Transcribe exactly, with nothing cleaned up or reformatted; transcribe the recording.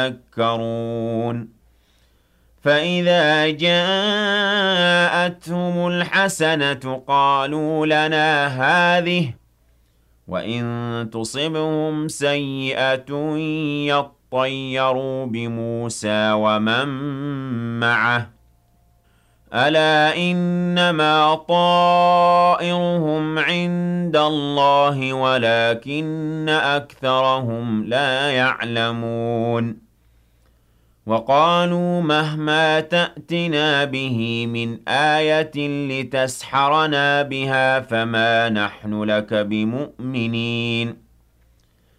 يتذكرون فإذا جاءتهم الحسنة قالوا لنا هذه وإن تصبهم سيئة يطيروا بموسى ومن معه ألا إنما طائرهم عند الله ولكن أكثرهم لا يعلمون وقالوا مهما تأتنا به من آية لتسحرنا بها فما نحن لك بمؤمنين